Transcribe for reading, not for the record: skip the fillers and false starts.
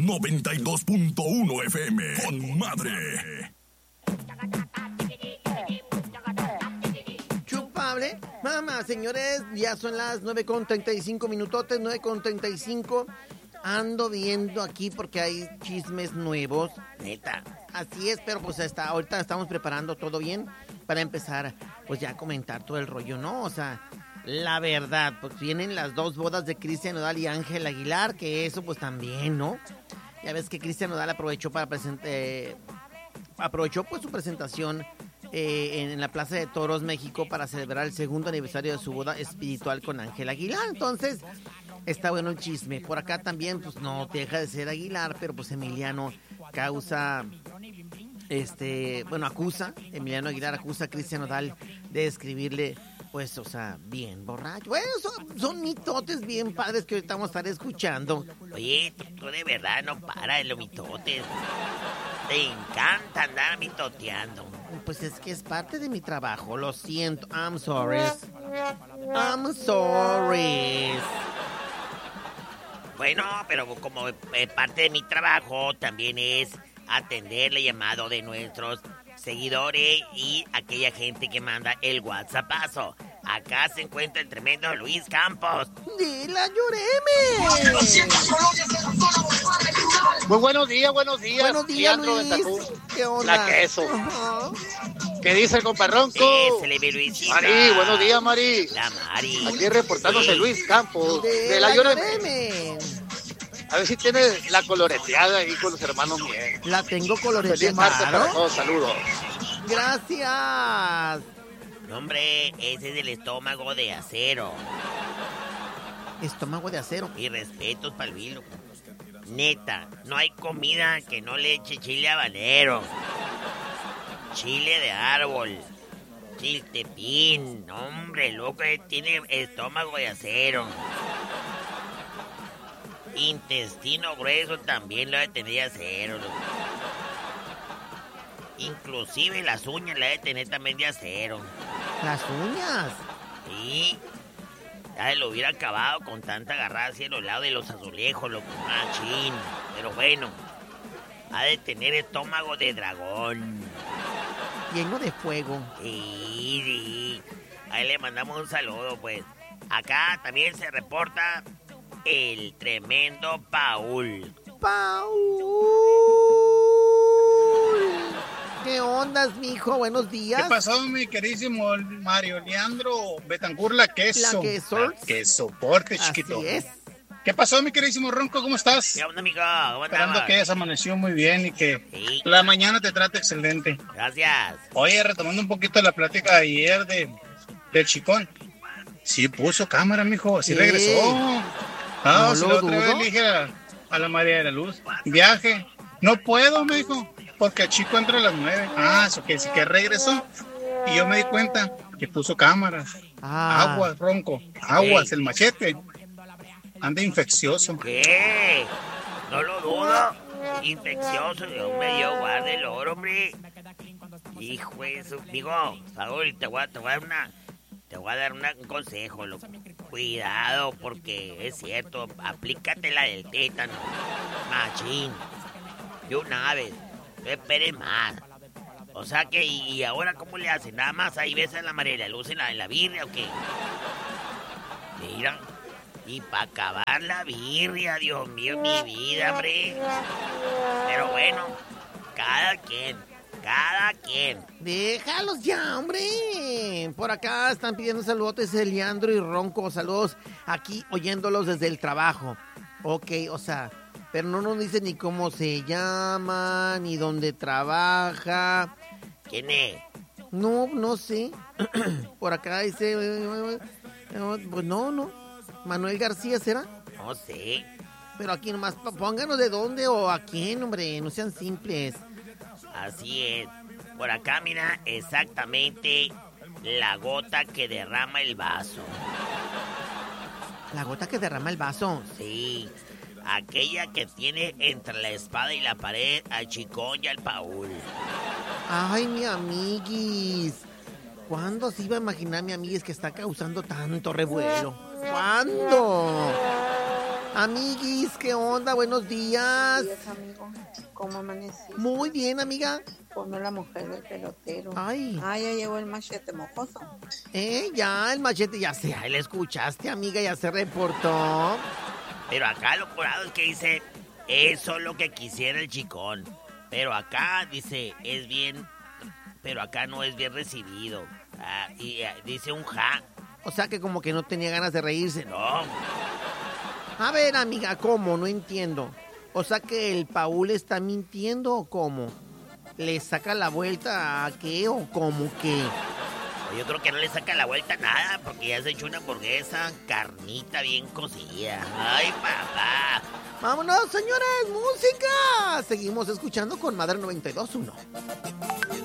92.1 FM. Con madre. Chupable. Mamá, señores, ya son las 9:35 minutotes, 9:35. Ando viendo aquí porque hay chismes nuevos. Neta. Así es, pero pues ahorita estamos preparando todo bien para empezar, pues ya a comentar todo el rollo, ¿no? O sea, la verdad, pues vienen las dos bodas de Cristian Nodal y Ángel Aguilar, que eso pues también, ¿no? Ya ves que Cristian Nodal aprovechó pues su presentación en la Plaza de Toros, México, para celebrar el segundo aniversario de su boda espiritual con Ángel Aguilar. Entonces, está bueno el chisme. Por acá también, pues no deja de ser Aguilar, pero pues Emiliano Emiliano Aguilar acusa a Cristian Nodal de escribirle, pues, o sea, bien borracho. Bueno, son mitotes bien padres que ahorita vamos a estar escuchando. Oye, tú de verdad no para de los mitotes. Te encanta andar mitoteando. Pues es que es parte de mi trabajo, lo siento. I'm sorry. I'm sorry. Bueno, pero como parte de mi trabajo también es atender el llamado de nuestros seguidores y aquella gente que manda el WhatsAppazo. Acá se encuentra el tremendo Luis Campos. ¡Dila, lloreme! Muy buenos días. Buenos días, Luis. ¿Qué onda? La queso. ¿Qué dice el comparronco? Se le ve Luisito. Mari, buenos días, Mari. La Mari. Aquí reportándose Luis Campos. De la lloreme. A ver si tiene la coloreteada ahí con los hermanos bien. La tengo Feliz coloreteada. martes para todos, saludos. Gracias. No, hombre, ese es el estómago de acero. Estómago de acero. Y respetos para el vilo. Neta, no hay comida que no le eche chile habanero. Chile de árbol. Chiltepín. Hombre, loco, tiene estómago de acero. Intestino grueso también lo debe tener de acero. Loco. Inclusive las uñas la debe tener también de acero. ¿Las uñas? Sí. Ya lo hubiera acabado con tanta agarrada hacia los lados de los azulejos, loco. Machín. Pero bueno, ha de tener estómago de dragón. Lleno de fuego. Sí. Ahí le mandamos un saludo, pues. Acá también se reporta el tremendo Paul. ¿Qué ondas, mijo? Buenos días. ¿Qué pasó, mi queridísimo Mario Leandro Betancur, la queso? La queso. Que soporte, chiquito. Así es. ¿Qué pasó, mi queridísimo Ronco? ¿Cómo estás? ¿Qué onda, amigo? ¿Cómo Esperando andabas? que hayas amanecido muy bien y que Sí. la mañana te trate excelente. Gracias. Oye, retomando un poquito la plática de ayer del Chicón. Sí puso cámara, mijo. Sí, Sí. regresó. No Si lo la otra dudo. vez le dije a la María de la Luz, viaje. No puedo, me dijo, porque el chico entra a las 9. Eso que sí que regresó. Y yo me di cuenta que puso cámaras. Aguas, Ronco. Aguas, el machete. Anda infeccioso. ¿Qué? No lo dudo. Infeccioso. Dios me dio, guarda el oro, hombre. Hijo de eso. Digo, favor, te voy a dar un consejo, loco. Cuidado, porque es cierto, aplícate la del tétano. Machín. De una vez. No esperes más. O sea que, ¿y ahora cómo le hacen? ¿Nada más ahí ves a la María de la Luz en la birria o qué? Mira. Y para acabar la birria, Dios mío, mi vida, hombre. Pero bueno, cada quien. Déjalos ya, hombre. Por acá están pidiendo saludos de Leandro y Ronco. Saludos aquí oyéndolos desde el trabajo. Ok, o sea, pero no nos dicen ni cómo se llama, ni dónde trabaja. ¿Quién es? No sé. Por acá dice... Pues no. Manuel García, ¿será? No sé. Pero aquí nomás pónganos de dónde o a quién, hombre. No sean simples. Así es. Por acá, mira, exactamente la gota que derrama el vaso. ¿La gota que derrama el vaso? Sí. Aquella que tiene entre la espada y la pared al Chicón y al Paul. Ay, mi amiguis. ¿Cuándo se iba a imaginar, mi amiguis, que está causando tanto revuelo? ¿Cuándo? Amiguis, ¿qué onda? Buenos días. Buenos días, amigo. ¿Cómo amaneciste? Muy bien, amiga. Ponme la mujer del pelotero. Ay. Ah, ya llegó el machete mojoso. Ya, el machete, ya se, ahí la escuchaste, amiga, ya se reportó. Pero acá lo curado es que dice, eso es lo que quisiera el chicón. Pero acá dice, es bien, pero acá no es bien recibido. Dice un ja. O sea que como que no tenía ganas de reírse. No. A ver, amiga, ¿cómo? No entiendo. O sea que el Paul está mintiendo o cómo. ¿Le saca la vuelta a qué o cómo qué? Yo creo que no le saca la vuelta a nada porque ya se echó una hamburguesa, carnita bien cocida. ¡Ay, papá! ¡Vámonos, señores! ¡Música! Seguimos escuchando con Madre 92.1.